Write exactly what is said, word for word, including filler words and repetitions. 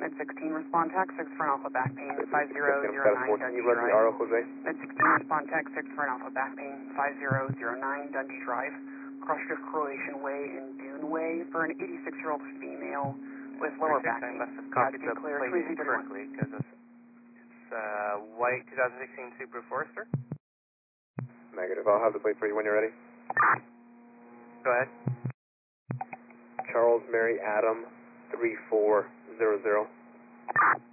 Mid sixteen, respond tax six for an Alpha back pain, five zero zero nine Dundee Can you run the R O, Jose? Mid sixteen, respond tax six for an Alpha back pain, five zero zero nine Dundee Drive, cross shift Croatian Way and Dune Way for an eighty-six-year-old female with lower back pain. I must have copied the plate correctly because it's, it's uh, white twenty sixteen Subaru Forester. Negative. I'll have the plate for you when you're ready. Go ahead. Charles Mary Adam three four zero zero.